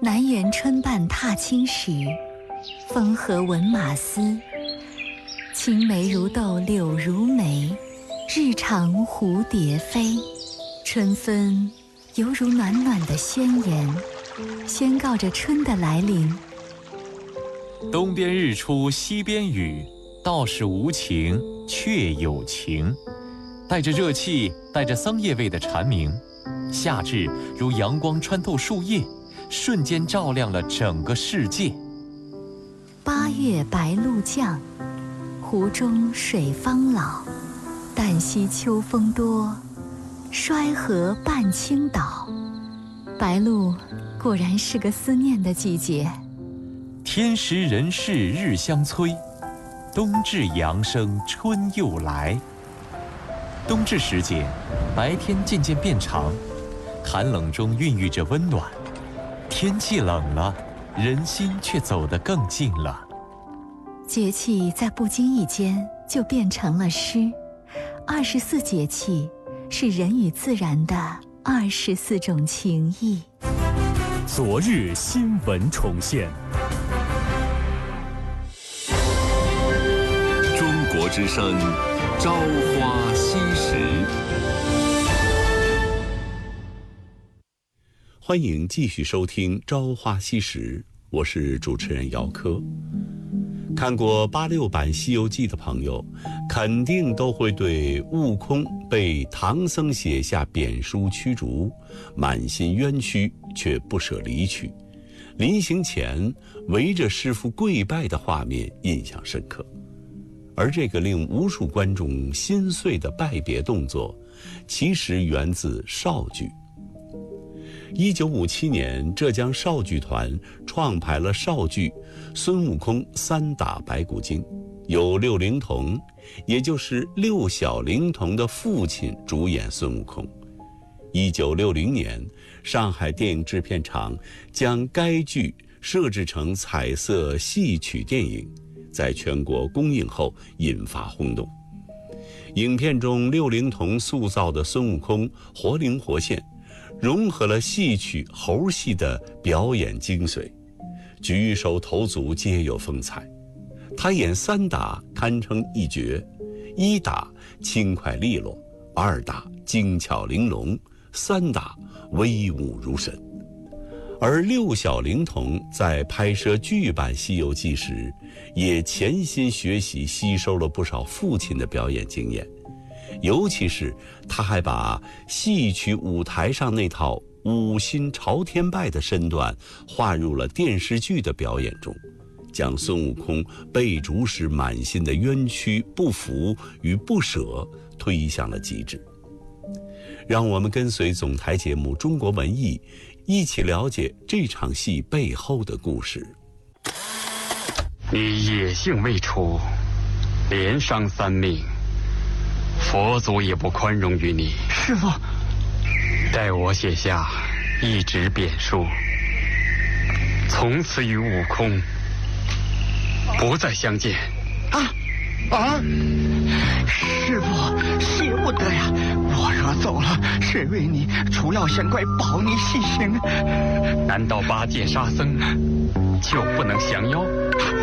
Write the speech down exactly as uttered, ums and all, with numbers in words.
南园春半踏青时，风和闻马嘶。青梅如豆柳如眉，日长蝴蝶飞。春分犹如暖暖的宣言，宣告着春的来临。 东边日出西边雨，道是无晴却有晴。带着热气，带着桑叶味的蝉鸣，夏至如阳光穿透树叶，瞬间照亮了整个世界。 八月白露降，湖中水方老。旦夕秋风多，衰河半倾倒。白露果然是个思念的季节。 天时人事日相催，冬至阳生春又来。冬至时节，白天渐渐变长，寒冷中孕育着温暖。天气冷了，人心却走得更近了。 节气在不经意间就变成了诗。二十四节气是人与自然的二十四种情谊。 昨日新闻重现。 中国之声，朝花夕拾。欢迎继续收听《朝花夕拾》，我是主持人姚科。看过八六版《西游记》的朋友，肯定都会对悟空被唐僧写下贬书驱逐，满心冤屈却不舍离去，临行前围着师父跪拜的画面印象深刻。而这个令无数观众心碎的拜别动作，其实源自绍剧。一九五七年，浙江绍剧团创排了绍剧《孙悟空三打白骨精》，由六龄童，也就是六小龄童的父亲主演孙悟空。一九六零年，上海电影制片厂将该剧设置成彩色戏曲电影，在全国公映后引发轰动。影片中六龄童塑造的孙悟空活灵活现，融合了戏曲猴戏的表演精髓，举手投足皆有风采。他演三打堪称一绝，一打轻快利落，二打精巧玲珑，三打威武如神。而六小龄童在拍摄剧版《西游记》时，也潜心学习，吸收了不少父亲的表演经验。尤其是他还把戏曲舞台上那套五心朝天拜的身段划入了电视剧的表演中，将孙悟空被逐时满心的冤屈、不服与不舍推向了极致。让我们跟随总台节目《中国文艺》，一起了解这场戏背后的故事。 你野性未除，连伤三命，佛祖也不宽容于你。 师父， 待我写下一纸贬书，从此与悟空不再相见。 啊啊！师父，写不得呀！我若走了，谁为你除妖降怪，保你西行？ 难道八戒沙僧就不能降妖？